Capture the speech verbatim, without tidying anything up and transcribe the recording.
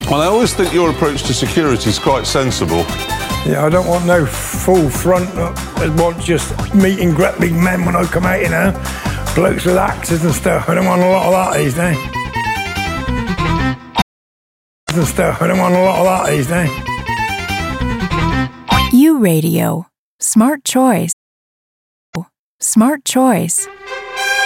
Well, I always think your approach to security is quite sensible. Yeah, I don't want no full front. I want just meeting great big men when I come out, you know. Blokes with axes and stuff. I don't want a lot of that these days. And stuff. I don't want a lot of that these days. U Radio. Smart choice. Smart choice.